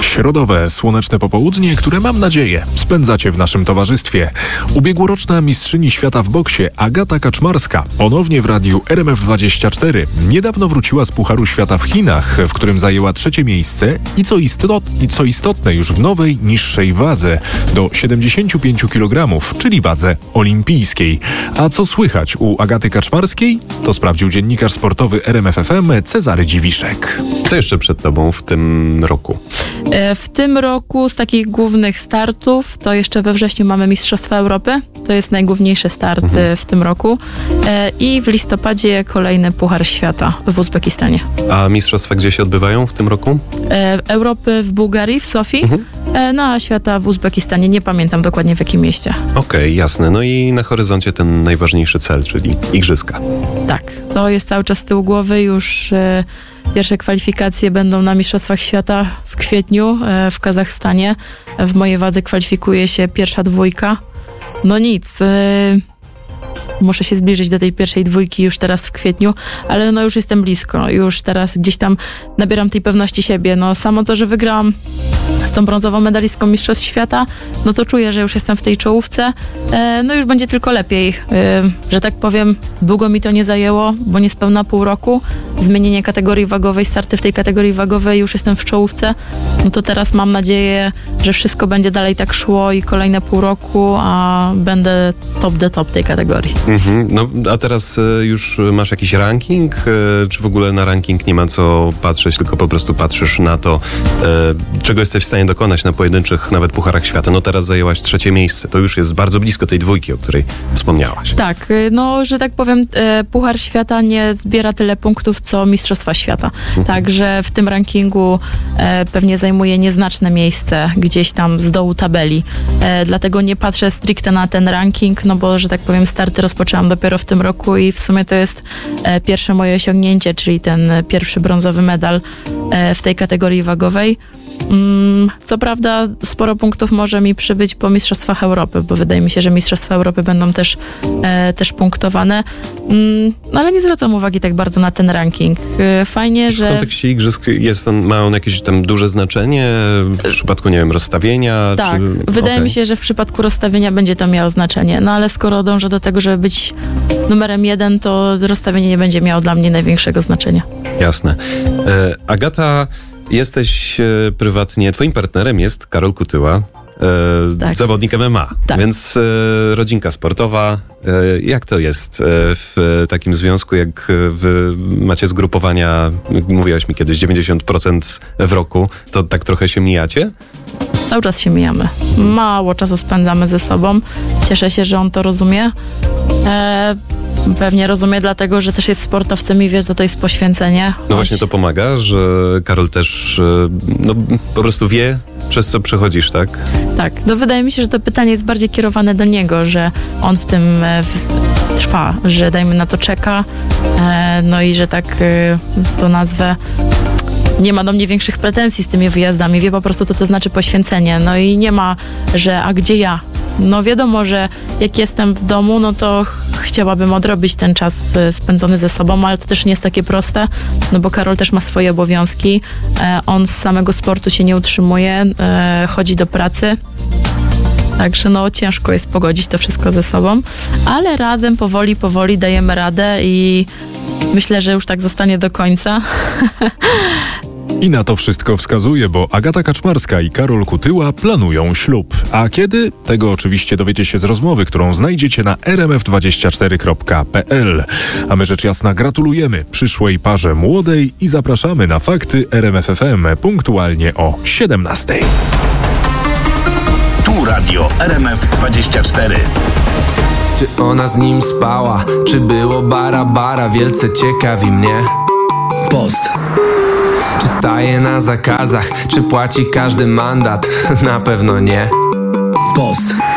Środowe, słoneczne popołudnie, które mam nadzieję spędzacie w naszym towarzystwie. Ubiegłoroczna mistrzyni świata w boksie Agata Kaczmarska ponownie w radiu RMF24. Niedawno wróciła z Pucharu Świata w Chinach, w którym zajęła 3. miejsce i co istotne już w nowej, niższej wadze do 75 kg, czyli wadze olimpijskiej. A co słychać u Agaty Kaczmarskiej? To sprawdził dziennikarz sportowy RMF FM Cezary Dziwiszek. Co jeszcze przed tobą w tym roku? W tym roku z takich głównych startów to jeszcze we wrześniu mamy Mistrzostwa Europy. To jest najgłówniejszy start w tym roku. I w listopadzie kolejny Puchar Świata w Uzbekistanie. A mistrzostwa gdzie się odbywają w tym roku? Europy w Bułgarii, w Sofii, a świata w Uzbekistanie. Nie pamiętam dokładnie w jakim mieście. Okej, jasne. No i na horyzoncie ten najważniejszy cel, czyli igrzyska. Tak, to jest cały czas z tyłu głowy. Już pierwsze kwalifikacje będą na Mistrzostwach Świata w kwietniu w Kazachstanie. W mojej wadze kwalifikuje się pierwsza dwójka. No nic, muszę się zbliżyć do tej pierwszej dwójki już teraz w kwietniu, ale no już jestem blisko. Już teraz gdzieś tam nabieram tej pewności siebie. No samo to, że wygrałam z tą brązową medalistką Mistrzostw Świata, no to czuję, że już jestem w tej czołówce. No już będzie tylko lepiej. Że tak powiem, długo mi to nie zajęło, bo niespełna pół roku. Zmienienie kategorii wagowej, starty w tej kategorii wagowej, już jestem w czołówce. No to teraz mam nadzieję, że wszystko będzie dalej tak szło i kolejne pół roku, a będę top tej kategorii. No, a teraz już masz jakiś ranking? Czy w ogóle na ranking nie ma co patrzeć, tylko po prostu patrzysz na to, czego jesteś w stanie dokonać na pojedynczych nawet Pucharach Świata? No teraz zajęłaś 3. miejsce. To już jest bardzo blisko tej dwójki, o której wspomniałaś. Tak, no, że tak powiem, Puchar Świata nie zbiera tyle punktów, co Mistrzostwa Świata. Także w tym rankingu pewnie zajmuje nieznaczne miejsce gdzieś tam z dołu tabeli. Dlatego nie patrzę stricte na ten ranking, no bo, że tak powiem, starty rozpoczęłam dopiero w tym roku i w sumie to jest pierwsze moje osiągnięcie, czyli ten pierwszy brązowy medal w tej kategorii wagowej. Co prawda sporo punktów może mi przybyć po Mistrzostwach Europy, bo wydaje mi się, że Mistrzostwa Europy będą też punktowane, no ale nie zwracam uwagi tak bardzo na ten ranking. Fajnie, że... W kontekście igrzysk ma on jakieś tam duże znaczenie w przypadku, nie wiem, rozstawienia? Tak, czy... wydaje mi się, że w przypadku rozstawienia będzie to miało znaczenie, no ale skoro dążę do tego, żeby być numerem 1, to rozstawienie nie będzie miało dla mnie największego znaczenia. Jasne. Agata, jesteś prywatnie, twoim partnerem jest Karol Kutyła, tak. Zawodnik MMA, tak. Więc rodzinka sportowa. Jak to jest w takim związku, jak wy macie zgrupowania, mówiłaś mi kiedyś, 90% w roku, to tak trochę się mijacie? Cały czas się mijamy. Mało czasu spędzamy ze sobą. Cieszę się, że on to rozumie. Pewnie rozumie, dlatego że też jest sportowcem i wie, że to jest poświęcenie. No właśnie to pomaga, że Karol też po prostu wie, przez co przechodzisz, tak? Tak. No wydaje mi się, że to pytanie jest bardziej kierowane do niego, że on w tym trwa, że dajmy na to czeka, no i że tak to nazwę, nie ma do mnie większych pretensji z tymi wyjazdami, wie po prostu, co to znaczy poświęcenie, no i nie ma, że a gdzie ja? No wiadomo, że jak jestem w domu, no to chciałabym odrobić ten czas spędzony ze sobą, ale to też nie jest takie proste, no bo Karol też ma swoje obowiązki, on z samego sportu się nie utrzymuje, chodzi do pracy. Także no ciężko jest pogodzić to wszystko ze sobą, ale razem powoli dajemy radę i myślę, że już tak zostanie do końca. I na to wszystko wskazuje, bo Agata Kaczmarska i Karol Kutyła planują ślub. A kiedy? Tego oczywiście dowiecie się z rozmowy, którą znajdziecie na rmf24.pl. A my rzecz jasna gratulujemy przyszłej parze młodej i zapraszamy na fakty RMF FM punktualnie o 17:00. Tu radio RMF24. Czy ona z nim spała? Czy było bara? Wielce ciekawi mnie post. Czy staje na zakazach? Czy płaci każdy mandat? Na pewno nie. Post.